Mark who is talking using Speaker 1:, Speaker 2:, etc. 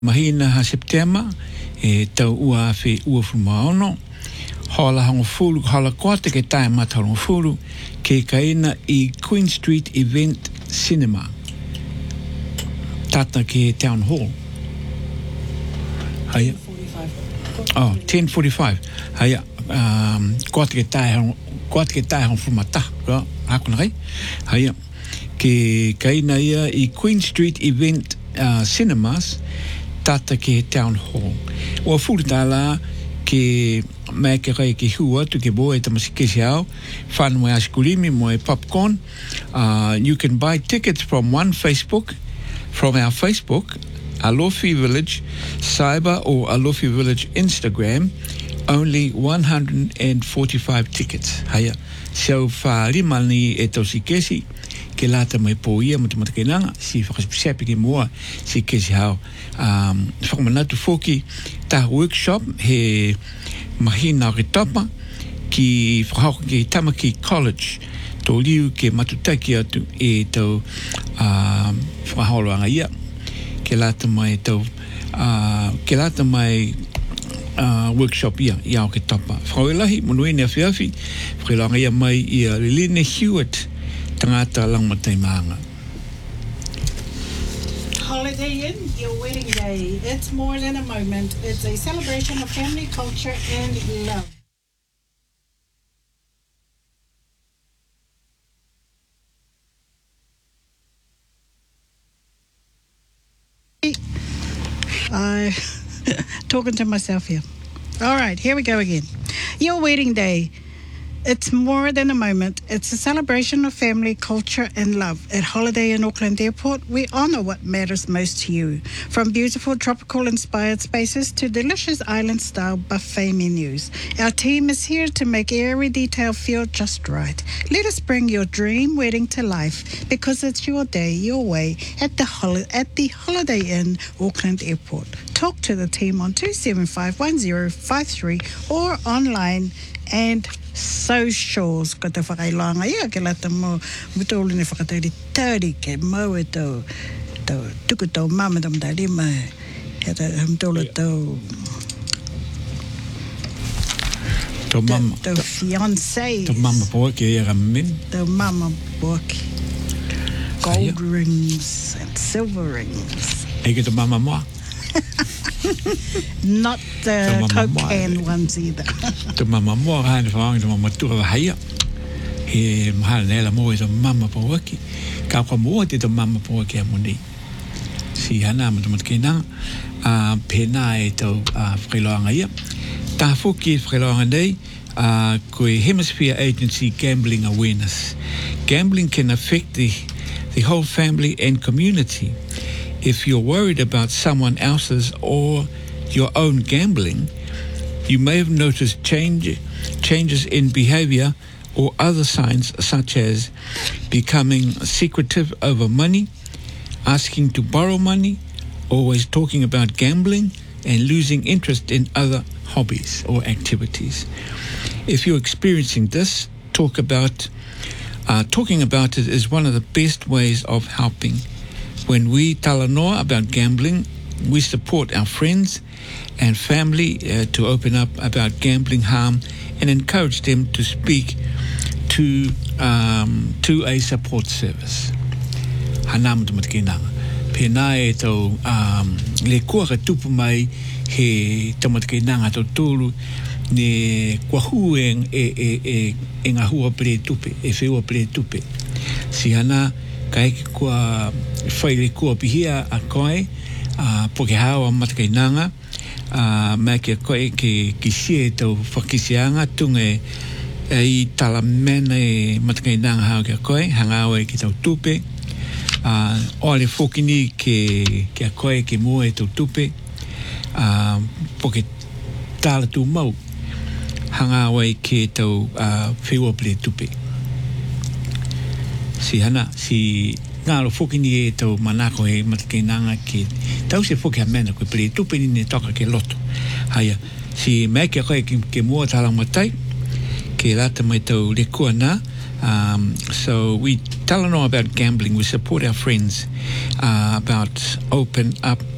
Speaker 1: Mahina ha September e tau ua fe ua fumaono. Hala hango fulu, hala koate ke tae matarongo fulu ke kaina I Queen Street Event Cinema. Tata ke Town Hall. Haya. 10:45. Haya. Koate ke tae hango fumata. Hakuna kai. Haya. Ke kaina ia I Queen Street Event Cinemas. Tata ke Town Hall. Ua fulu tala ke mai ke rai ke hua tu ke boe tamasi ke siao whan mo askulimi mo popcorn. You can buy tickets from our Facebook, Alofi Village Cyber or Alofi Village Instagram. Only 145 tickets. Haya. So whaari mani e tausi kesi ke lata mai poia mo te matakenanga si whakasepi ke mua si kesi hao. Whakamanatu foki ta workshop he mahina ke tapa ki whakahoko ke Tamaki College tō liu ke matutaki atu e tau whakaholoanga ia ke lata mai tau workshop ia o ke tapa. Whakawelahi monuene awhiawhi whakalanga ia mai ia Lilene Hewitt tangata langmatai maanga.
Speaker 2: Holiday Inn, your wedding day. It's more than a moment. It's a celebration of family, culture, and love. I'm talking to myself here. All right, here we go again. Your wedding day. It's more than a moment. It's a celebration of family, culture, and love. At Holiday Inn Auckland Airport, we honour what matters most to you. From beautiful tropical-inspired spaces to delicious island-style buffet menus. Our team is here to make every detail feel just right. Let us bring your dream wedding to life because it's your day, your way, at the Holiday Inn Auckland Airport. Talk to the team on 2751053 or online and socials ko te whakailanga ia ke lata mo mutolu ne whakatauri tauri ke mau e tau tuku tau mama tam tari ma e ta mutolu tau
Speaker 1: mama
Speaker 2: tau fiancé
Speaker 1: tau mama poaki e ra min
Speaker 2: tau mama poaki gold rings and silver rings
Speaker 1: e ke tau mama moa
Speaker 2: not the cocaine ones either.
Speaker 1: Te mama moa hae whaanga te mama tura wa haia. He mahara nela moa e te mama pawaki. Ka kwa moa te mama pawaki a moni. Si hana ma te matakena. Pena e tau whailoanga ia. Tā whoki e whailoanga nei. Koe Hemisphere Agency Gambling Awareness. Gambling can affect the whole family and community. If you're worried about someone else's or your own gambling, you may have noticed changes in behavior or other signs such as becoming secretive over money, asking to borrow money, always talking about gambling, and losing interest in other hobbies or activities. If you're experiencing this, talking about it is one of the best ways of helping. When we talanoa about gambling, we support our friends and family to open up about gambling harm and encourage them to speak to a support service. Hanam te matakinanga. Pena e tau le kua ka tupu mai he tamatakinanga tau tolu ne kwahu e ngā hua pere tupe, e wheua pere tupe. Si hana ka eke kua whaile kua pihia a koe, poke hawa matakainanga, mai ke koe ke sie tau whakisianga, tunga i tala mena e matakainanga hao ke koe, hangawa e ki tau tupe, ole whokini ke a koe ke mua e tau tupe, poke tala tu mau, hangawa e ke tau wheua pile tupe. Si hana, si ngālo whokini e tau manako e matakainanga ke tau se whoki a mena koe pere tupe ni ne toka ke loto. Haya, si mea ke koe ke mua talang matai, ke lata mai tau le kua nā. So we tell them about gambling. We support our friends about open up